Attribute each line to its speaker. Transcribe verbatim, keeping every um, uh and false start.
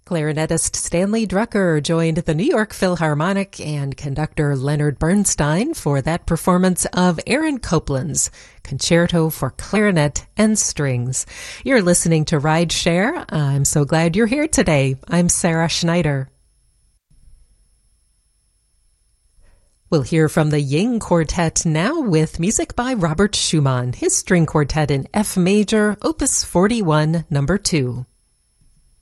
Speaker 1: Clarinetist Stanley Drucker joined the New York Philharmonic and conductor Leonard Bernstein for that performance of Aaron Copland's Concerto for Clarinet and Strings. You're listening to Ride Share. I'm so glad you're here today. I'm Sarah Schneider. We'll hear from the Ying Quartet now with music by Robert Schumann, his string quartet in F major, opus forty-one, number two.